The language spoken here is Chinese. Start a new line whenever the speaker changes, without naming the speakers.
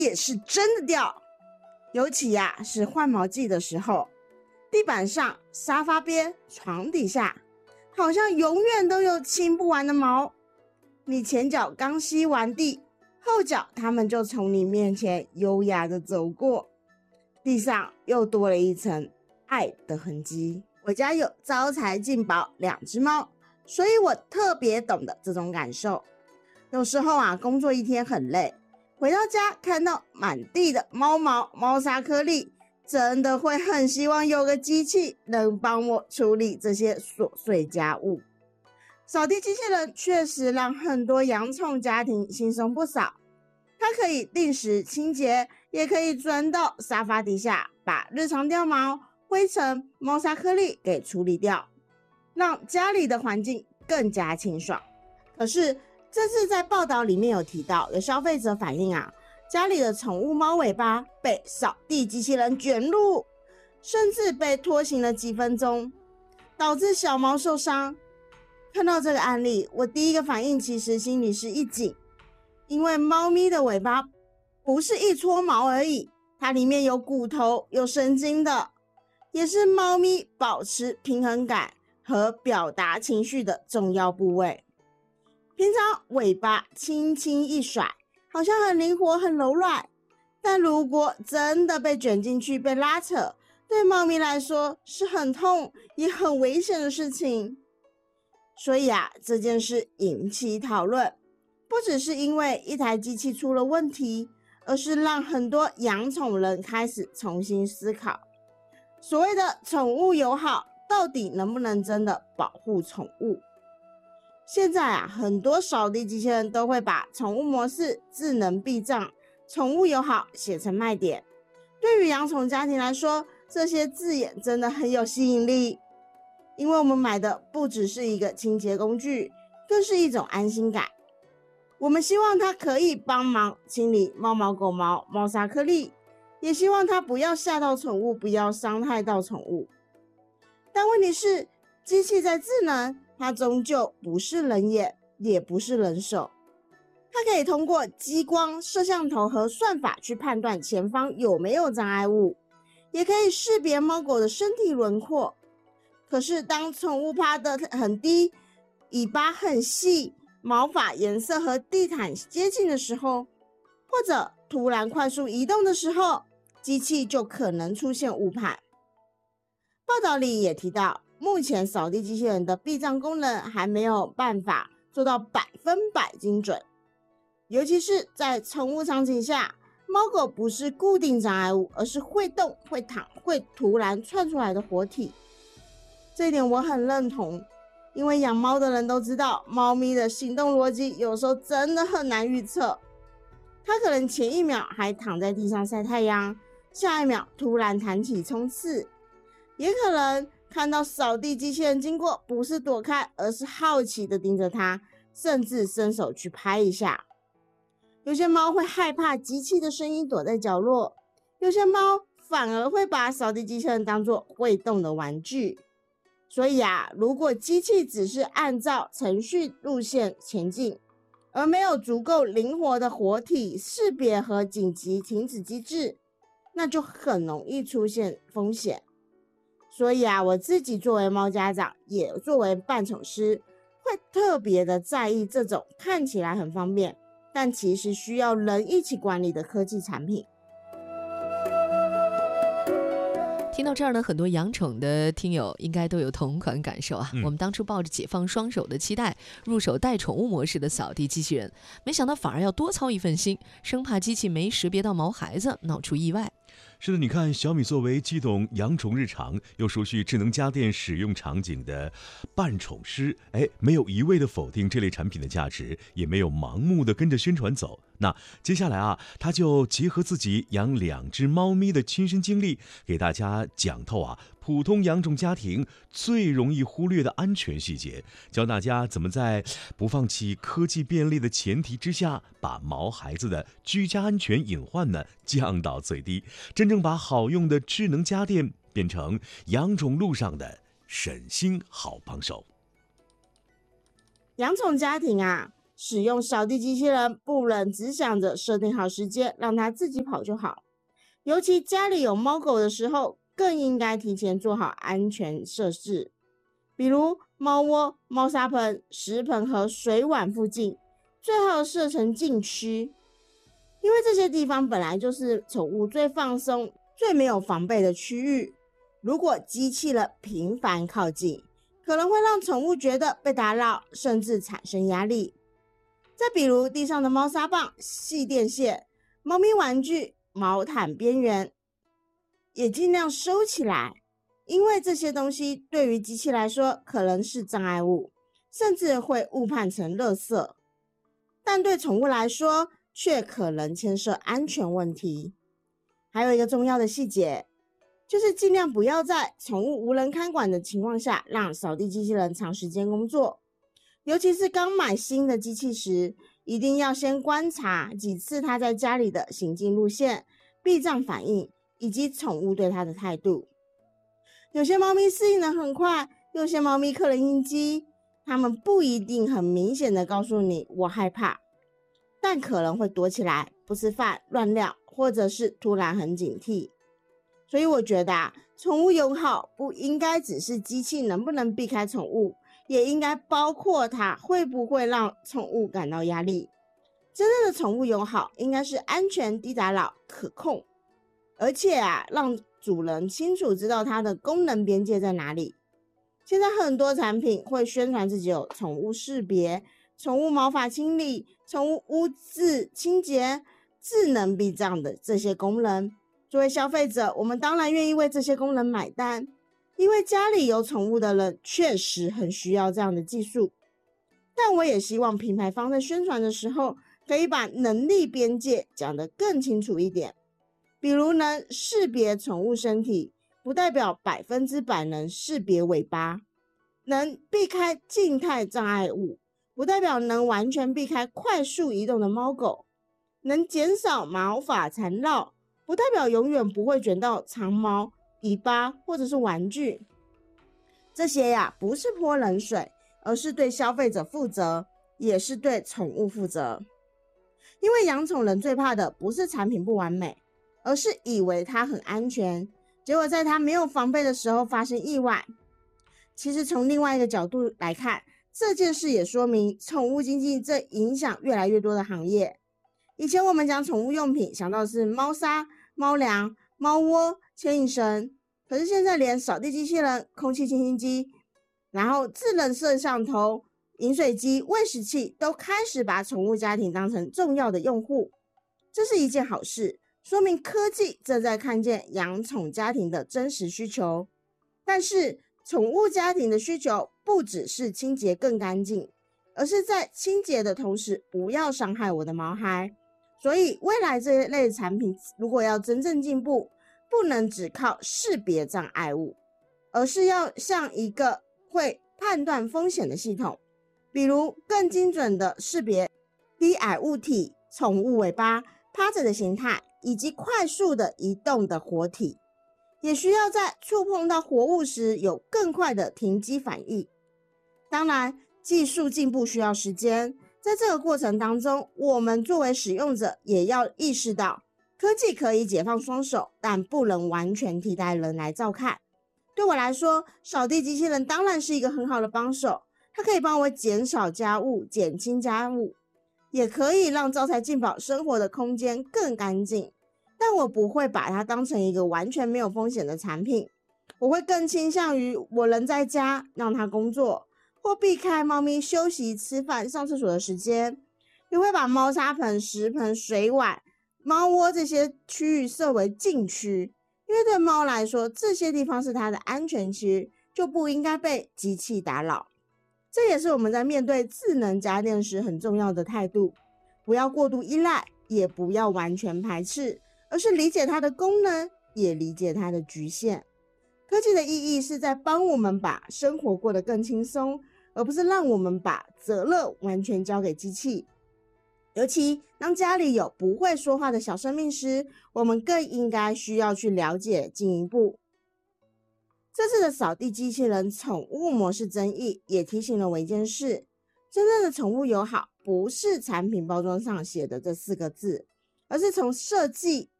也是真的掉。尤其是换毛季的时候，地板上、沙发边、床底下，好像永远都有清不完的毛。你前脚刚吸完地，后脚它们就从你面前优雅的走过，地上又多了一层爱的痕迹。我家有招财进宝2只猫，所以我特别懂得这种感受。有时候工作一天很累，回到家看到满地的猫毛、猫砂颗粒，真的会很希望有个机器能帮我处理这些琐碎家务。扫地机器人确实让很多养宠家庭轻松不少，它可以定时清洁，也可以钻到沙发底下，把日常掉毛、灰尘、猫砂颗粒给处理掉，让家里的环境更加清爽。可是这次在报道里面有提到，有消费者反映家里的宠物猫尾巴被扫地机器人卷入，甚至被拖行了几分钟，导致小猫受伤。看到这个案例，我第一个反应其实心里是一紧，因为猫咪的尾巴不是一撮毛而已，它里面有骨头、有神经的，也是猫咪保持平衡感和表达情绪的重要部位。平常尾巴轻轻一甩，好像很灵活很柔软，但如果真的被卷进去被拉扯，对猫咪来说是很痛也很危险的事情。所以这件事引起讨论，不只是因为一台机器出了问题，而是让很多养宠人开始重新思考，所谓的宠物友好到底能不能真的保护宠物。现在很多扫地机器人都会把宠物模式、智能避障、宠物友好写成卖点。对于养宠家庭来说，这些字眼真的很有吸引力，因为我们买的不只是一个清洁工具，更是一种安心感。我们希望它可以帮忙清理猫毛、狗毛、猫砂颗粒，也希望它不要吓到宠物，不要伤害到宠物。但问题是，机器再智能，它终究不是人眼，也不是人手。它可以通过激光、摄像头和算法去判断前方有没有障碍物，也可以识别猫狗的身体轮廓。可是当宠物趴得很低，尾巴很细，毛发颜色和地毯接近的时候，或者突然快速移动的时候，机器就可能出现误判。报道里也提到，目前扫地机器人的避障功能还没有办法做到100%精准，尤其是在宠物场景下，猫狗不是固定障碍物，而是会动、会躺、会突然窜出来的活体。这一点我很认同，因为养猫的人都知道，猫咪的行动逻辑有时候真的很难预测。它可能前一秒还躺在地上晒太阳，下一秒突然弹起冲刺，也可能看到扫地机器人经过，不是躲开，而是好奇的盯着它，甚至伸手去拍一下。有些猫会害怕机器的声音，躲在角落；有些猫反而会把扫地机器人当作会动的玩具。所以如果机器只是按照程序路线前进，而没有足够灵活的活体识别和紧急停止机制，那就很容易出现风险。所以我自己作为猫家长，也作为伴宠师，会特别的在意这种看起来很方便，但其实需要人一起管理的科技产品。
听到这儿呢，很多养宠的听友应该都有同款感受我们当初抱着解放双手的期待入手带宠物模式的扫地机器人，没想到反而要多操一份心，生怕机器没识别到毛孩子，闹出意外。
是的，你看小米作为既懂养宠日常又熟悉智能家电使用场景的伴宠师，没有一味的否定这类产品的价值，也没有盲目的跟着宣传走。那接下来他就结合自己养2只猫咪的亲身经历，给大家讲透普通养宠家庭最容易忽略的安全细节，教大家怎么在不放弃科技便利的前提之下，把毛孩子的居家安全隐患呢降到最低，真正把好用的智能家电变成养宠路上的省心好帮手。
养宠家庭使用扫地机器人不能只想着设定好时间让它自己跑就好，尤其家里有猫狗的时候，更应该提前做好安全设置，比如猫窝、猫砂盆、食盆和水碗附近最好设成禁区，因为这些地方本来就是宠物最放松、最没有防备的区域。如果机器人频繁靠近，可能会让宠物觉得被打扰，甚至产生压力。再比如地上的猫砂棒、细电线、猫咪玩具、毛毯边缘，也尽量收起来，因为这些东西对于机器来说可能是障碍物，甚至会误判成垃圾，但对宠物来说却可能牵涉安全问题。还有一个重要的细节，就是尽量不要在宠物无人看管的情况下让扫地机器人长时间工作，尤其是刚买新的机器时，一定要先观察几次它在家里的行进路线、避障反应以及宠物对它的态度。有些猫咪适应得很快，有些猫咪可能应激，它们不一定很明显的告诉你我害怕，但可能会躲起来，不吃饭、乱尿，或者是突然很警惕。所以我觉得宠物友好不应该只是机器能不能避开宠物，也应该包括它会不会让宠物感到压力。真正的宠物友好应该是安全、低打扰、可控，而且让主人清楚知道它的功能边界在哪里。现在很多产品会宣传自己有宠物识别、宠物毛发清理、宠物污渍清洁、智能避障的这些功能。作为消费者，我们当然愿意为这些功能买单，因为家里有宠物的人确实很需要这样的技术。但我也希望品牌方在宣传的时候，可以把能力边界讲得更清楚一点。比如能识别宠物身体，不代表100%能识别尾巴；能避开静态障碍物，不代表能完全避开快速移动的猫狗；能减少毛发缠绕，不代表永远不会卷到长毛、尾巴或者是玩具。这些不是泼冷水，而是对消费者负责，也是对宠物负责。因为养宠人最怕的不是产品不完美，而是以为它很安全，结果在它没有防备的时候发生意外。其实从另外一个角度来看，这件事也说明宠物经济正影响越来越多的行业。以前我们讲宠物用品，想到的是猫砂、猫粮、猫窝、牵引绳，可是现在连扫地机器人、空气清新机，然后智能摄像头、饮水机、喂食器都开始把宠物家庭当成重要的用户。这是一件好事，说明科技正在看见养宠家庭的真实需求。但是宠物家庭的需求不只是清洁更干净，而是在清洁的同时不要伤害我的毛孩。所以未来这一类产品如果要真正进步，不能只靠识别障碍物，而是要像一个会判断风险的系统，比如更精准的识别低矮物体、宠物尾巴、趴着的形态，以及快速的移动的活体，也需要在触碰到活物时有更快的停机反应。当然，技术进步需要时间，在这个过程当中，我们作为使用者也要意识到，科技可以解放双手，但不能完全替代人来照看。对我来说，扫地机器人当然是一个很好的帮手，它可以帮我减少家务、减轻家务，也可以让招财进宝生活的空间更干净。但我不会把它当成一个完全没有风险的产品，我会更倾向于我人在家让它工作，或避开猫咪休息、吃饭、上厕所的时间，也会把猫砂盆、食盆、水碗、猫窝这些区域设为禁区，因为对猫来说，这些地方是它的安全区，就不应该被机器打扰。这也是我们在面对智能家电时很重要的态度，不要过度依赖，也不要完全排斥，而是理解它的功能，也理解它的局限。科技的意义是在帮我们把生活过得更轻松，而不是让我们把责任完全交给机器。尤其当家里有不会说话的小生命时，我们更应该需要去了解进一步。这次的扫地机器人宠物模式争议也提醒了我一件事， 真正的宠物友好不是产品包装上写的这4个字，而是从设计